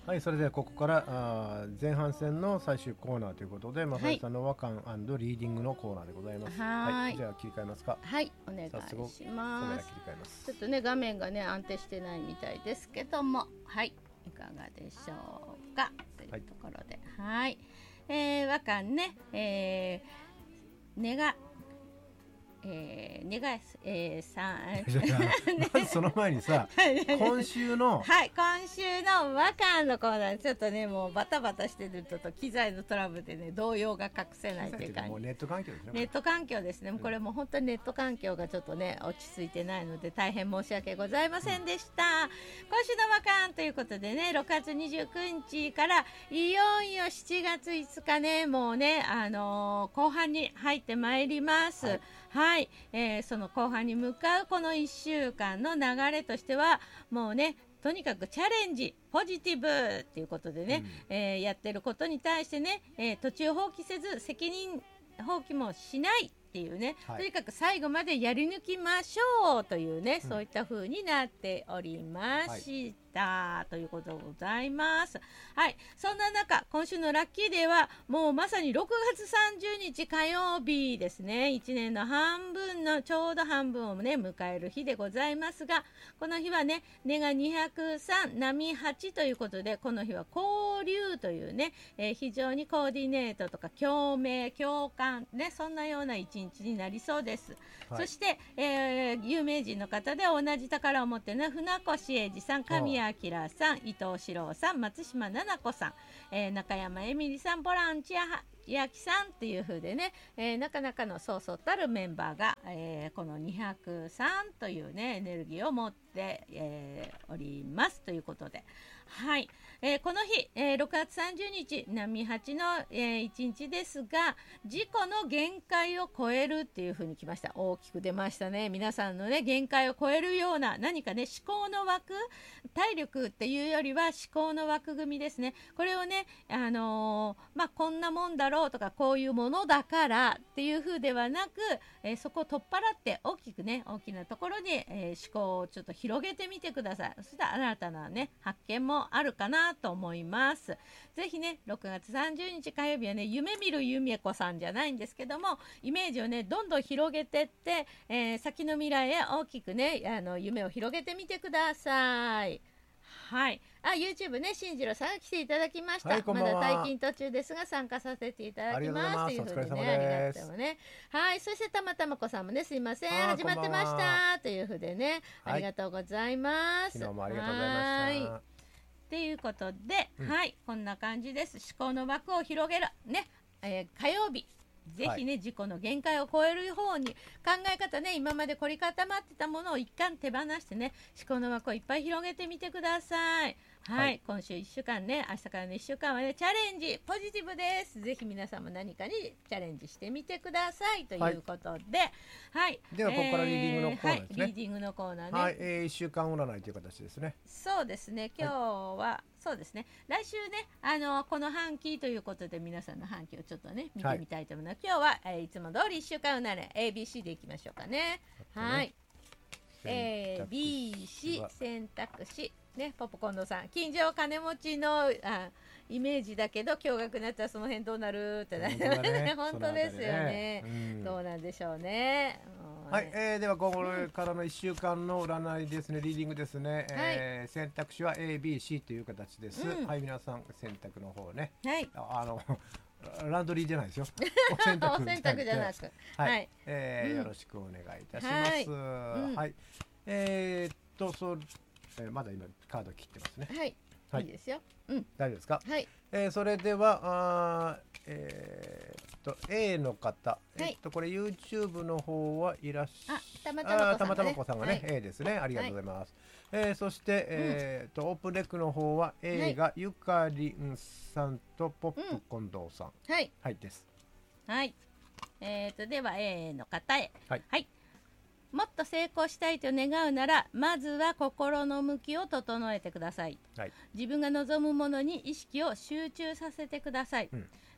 はい、それではここから前半戦の最終コーナーということで、まさりさんの和漢リーディングのコーナーでございます。はい、じゃあ切り替えますか。 はい、お願いします。 早速カメラ切り替えます。 ちょっとね画面がね安定してないみたいですけども、はい、いかがでしょうかというところで、はい、和漢ね、根がまずその前にさ今週の今週の和漢のコーナー、ちょっとねもうバタバタしてると機材のトラブルでね動揺が隠せないっていう感じ。 もうネット環境ですね。 ネット環境ですね。これも本当にネット環境がちょっとね落ち着いてないので大変申し訳ございませんでした。今週の和漢ということでね、6月29日からいよいよ7月5日ね、もうね後半に入ってまいります。はい、その後半に向かうこの1週間の流れとしてはもうねとにかくチャレンジポジティブっていうことでね、やってることに対してね、途中放棄せず責任放棄もしないっていうね、とにかく最後までやり抜きましょうというね、そういった風になっておりました、ということでございます。はい、そんな中今週のラッキーデーはもうまさに6月30日火曜日ですね。1年の半分のちょうど半分をね迎える日でございますが、この日はね根が203波8ということで、この日は交流というね、非常にコーディネートとか共鳴共感ね、そんなような一日になりそうです、そして、有名人の方で同じ宝を持ってね、船越英二さん、神谷明さん、伊藤四郎さん、松島菜々子さん、中山エミリさん、ボランチア八木さんっていう風でね、なかなかのそうそうたるメンバーが、この203というねエネルギーを持って、おりますということで、はい、この日、6月30日波8の、1日ですが、自己の限界を超えるっていう風に来ました。大きく出ましたね。皆さんのね限界を超えるような何かね思考の枠、体力っていうよりは思考の枠組みですね。これをねこんなもんだろうとかこういうものだからっていう風ではなく、そこを取っ払って大きくね大きなところに、思考をちょっと広げてみてください。そしたら新たなね発見もあるかなと思います。ぜひね6月30日火曜日はね夢見るゆめこさんじゃないんですけども、イメージをねどんどん広げてって、先の未来へ大きくね夢を広げてみてください。はい、YouTube ね、新次郎さんが来ていただきました、 はい、こんばんは。 まだ退勤途中ですが参加させていただきますというふうにね、ありがとうね。はい、そしてたまたまこさんもね、すいません始まってましたというふうでね、ありがとうございます。 昨日もありがとうございました。 ということで、はい、こんな感じです。思考の枠を広げるね、火曜日ぜひね、自己の限界を超える方に考え方ね、今まで凝り固まってたものを一貫手放してね、思考の枠をいっぱい広げてみてください。はい、今週1週間ね、明日からの1週間はね、チャレンジポジティブです。ぜひ皆さんも何かにチャレンジしてみてくださいということで、はい、 ではここからリーディングのコーナーですね。 リーディングのコーナーね。 はい、1週間占いという形ですね。 そうですね、今日は、そうですね、来週ねこの半期ということで皆さんの半期をちょっとね見てみたいと思います、今日は、いつも通り1週間占い ABC でいきましょうかね。はい、ABC 選択肢ね、ポップコーンのさん、近所金持ちのイメージだけど驚愕になったらその辺どうなるってなりますね。本当ですよね、どうなんでしょうね。 はい、ではこれからの1週間の占いですね、リーディングですね、選択肢は ABC という形です、はい、皆さん選択の方ね、はい、ランドリーじゃないですよお洗濯じゃなく、 はい、よろしくお願いいたします。はい、まだ今カード切ってますね。 はい、いいですよ。 大丈夫ですか。 はい、 それではA の方、これ YouTube の方はいらっしゃる、たまたまこさんがね、A ですね、ありがとうございます。そして、オープンレックの方は A がゆかりんさんとポップ近藤さん、はいです。はい、 では A の方へ、はい、もっと成功したいと願うならまずは心の向きを整えてください、自分が望むものに意識を集中させてください、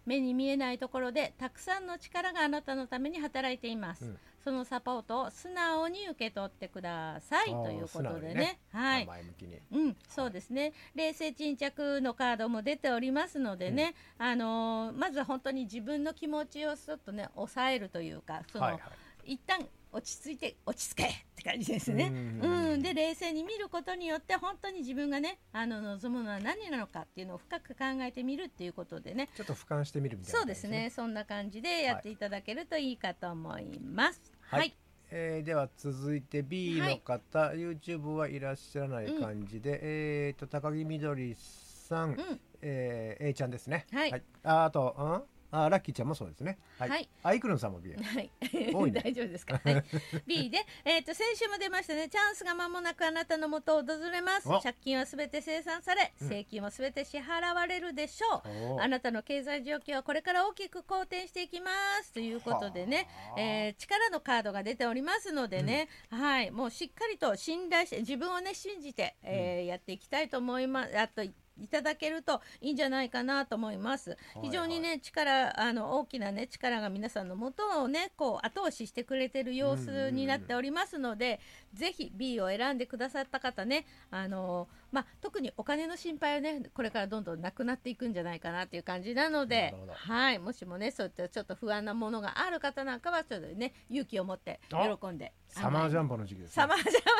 目に見えないところでたくさんの力があなたのために働いています、そのサポートを素直に受け取ってくださいということでね、はい、 前向きに、 そうですね。冷静沈着のカードも出ておりますのでね、まず本当に自分の気持ちをちょっとね抑えるというか、一旦落ち着けって感じですね。で冷静に見ることによって本当に自分がね望むのは何なのかっていうのを深く考えてみるっていうことでね、 ちょっと俯瞰してみるみたいな、 そうですね。そんな感じでやっていただけるといいかと思います。はい。 では続いて B の方、YouTube はいらっしゃらない感じで、高木みどりさん、A ちゃんですね。あと、ラッキーちゃんもそうですね。アイクルンさんも B。 多いね。大丈夫ですか。B で、先週も出ましたね。チャンスが間もなくあなたの元を訪れます。借金はすべて清算され、請求もすべて支払われるでしょう。あなたの経済状況はこれから大きく好転していきますということでね、力のカードが出ておりますのでね、もうしっかりと信頼して自分をね信じて、やっていきたいと思います。いただけるといいんじゃないかなと思います。非常にね大きなね力が皆さんの元をねこう後押ししてくれてる様子になっておりますので、ぜひ B を選んでくださった方ね、特にお金の心配はねこれからどんどんなくなっていくんじゃないかなという感じなので、もしもねそういったちょっと不安なものがある方なんかはちょっとね勇気を持って喜んで、 サマージャンボの時期ですね。 サマージャンボ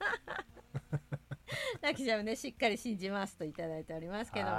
ラキちゃんもねしっかり信じますといただいておりますけども、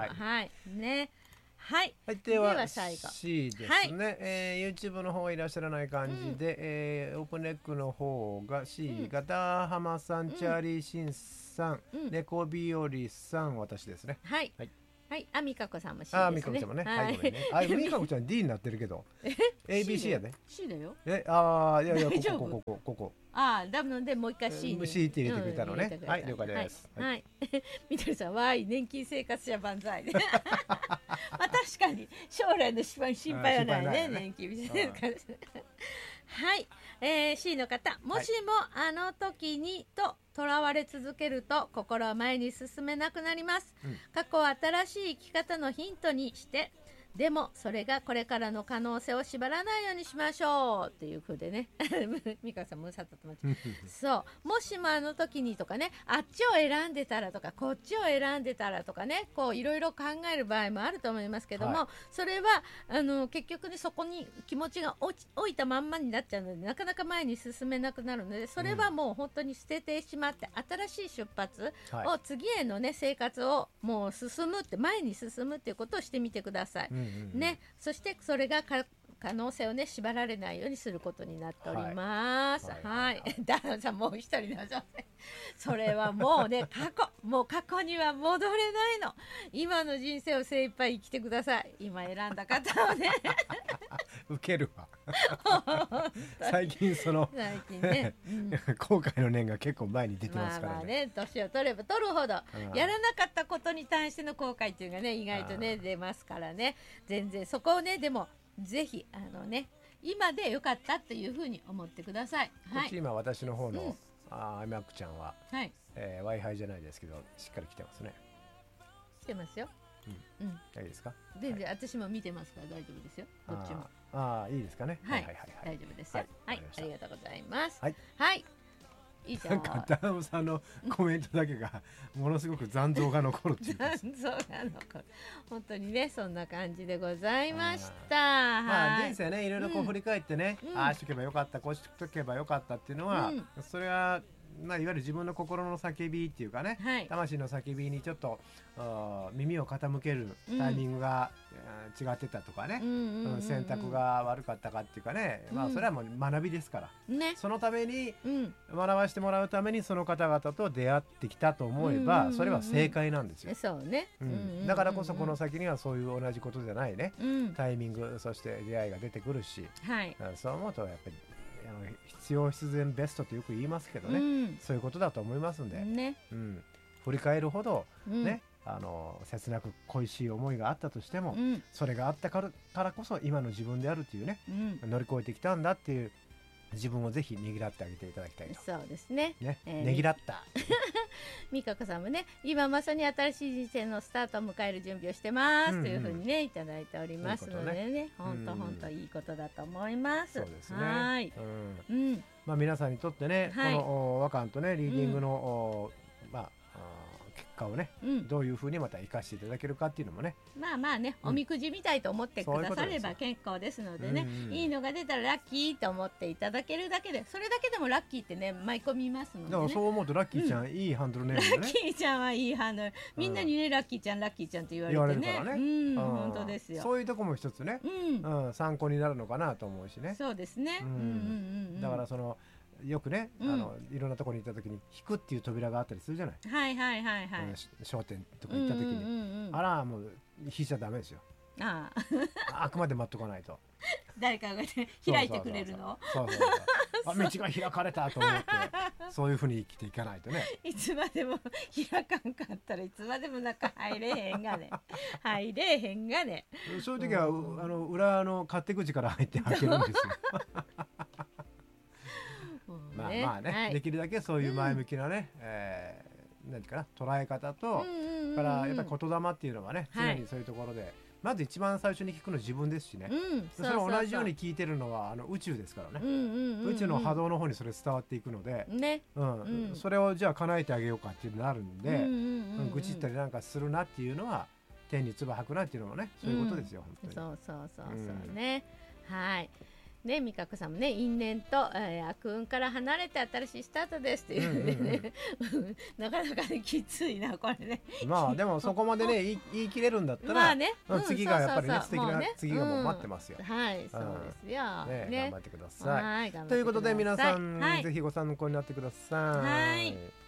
では最後 C ですね。YouTube の方はいらっしゃらない感じで、オープンネックの方が C がダーハマさん、チャーリーシンさん、猫日和さん、私ですね。 ミカコさんも C ですね。 ミカコちゃんもね。ミカコちゃん D になってるけど ABC やね。 C だよ。 いやここなのでもう一回 C に C って入れてくれたのね。了解です。 みどりさんは年金生活者万歳確かに将来の心配はないね、年金生活C の方、もしもあの時にと囚われ続けると心は前に進めなくなります、過去を新しい生き方のヒントにして、でもそれがこれからの可能性を縛らないようにしましょうっていう風でね美香さんもさっととそうもしもあの時にとかね、あっちを選んでたらとかこっちを選んでたらとかね、こういろいろ考える場合もあると思いますけども、それは結局ねそこに気持ちが置いたまんまになっちゃうのでなかなか前に進めなくなるので、それはもう本当に捨ててしまって新しい出発を、次へのね生活をもう進むって前に進むっていうことをしてみてください。そしてそれが可能性をね縛られないようにすることになっております。ダーナさんもう一人の女性それはもうね過去には戻れないの。今の人生を精一杯生きてください。今選んだ方はねウケるわ最近ね、後悔の念が結構前に出てますからね。 年を取れば取るほど、やらなかったことに対しての後悔っていうのがね意外とね出ますからね、全然そこをねでもぜひ今でよかったっていうふうに思ってください。 こっち今私の方のアイマックちゃんは、Wi-Fi じゃないですけどしっかり来てますね。 来てますよ。 いいですか。 全然私も見てますから大丈夫ですよ。どっちも。 いいですかね。 大丈夫ですよ。ありがとうございます。以上。 なんかダームさんのコメントだけがものすごく残像が残るっていう。 残像が残る。本当にねそんな感じでございました。 人生ねいろいろこう振り返ってね、ああしとけばよかったこうしとけばよかったっていうのは、それはいわゆる自分の心の叫びっていうかね、魂の叫びにちょっと耳を傾けるタイミングが、違ってたとかね、選択が悪かったかっていうかね、それはもう学びですから、そのために、学ばせてもらうためにその方々と出会ってきたと思えば、それは正解なんですよ。 そうね、 だからこそこの先にはそういう同じことじゃないね、タイミングそして出会いが出てくるし、そう思うとやっぱり必要必然ベストってよく言いますけどね、そういうことだと思いますんで、振り返るほどね、切なく恋しい思いがあったとしても、それがあったからこそ今の自分であるっていうね、乗り越えてきたんだっていう自分をぜひねぎらってあげていただきたいと。 そうですね。 ねぎらった美香子さんもね、今まさに新しい人生のスタートを迎える準備をしてます、というふうにねいただいておりますのでね、本当いいことだと思います。 そうですね。 はい、 まあ皆さんにとってね、この和漢とねリーディングのまあ結果をね、どういうふうにまた生かしていただけるかっていうのもね、 まあね、おみくじみたいと思ってくだされば結構ですのでね、いいのが出たらラッキーと思っていただけるだけで、それだけでもラッキーってね舞い込みますので、ね、 だからそう思うとラッキーちゃん、いいハンドルネームだね。 ラッキーちゃんはいいハンドル、みんなにね、ラッキーちゃんラッキーちゃんって言われてね、本当ですよ。 そういうとこも一つね、参考になるのかなと思うしね。 そうですね。 だからそのよくね、いろんなところに行った時に引くっていう扉があったりするじゃない。商店とか行った時に、あらもう引いちゃダメですよ。あくまで待っとかないと。 誰かがね開いてくれるの。 道が開かれたと思って、そういうふうに生きていかないとね。 いつまでも開かんかったらいつまでも中入れへんがね。入れへんがね。 そういう時は裏の勝手口から入って開けるんですよ。まあね、できるだけそういう前向きなね、何かな捉え方と、からやっぱり言霊っていうのはね、常にそういうところでまず一番最初に聞くの自分ですしね。それを同じように聞いてるのは宇宙ですからね。宇宙の波動の方にそれ伝わっていくので、それをじゃあ叶えてあげようかっていうのになるんで、愚痴ったりなんかするなっていうのは天に唾吐くなっていうのもね、そういうことですよ。 そうね。はい。ね、美香子さんもね、因縁と、悪運から離れて新しいスタートですっていうね、なかなかねきついなこれね。 まあでもそこまでね言い切れるんだったら、次がやっぱりね素敵な次がもう待ってますよ。 はい、そうですよ。 頑張ってください。ということで皆さんぜひご参考になってください。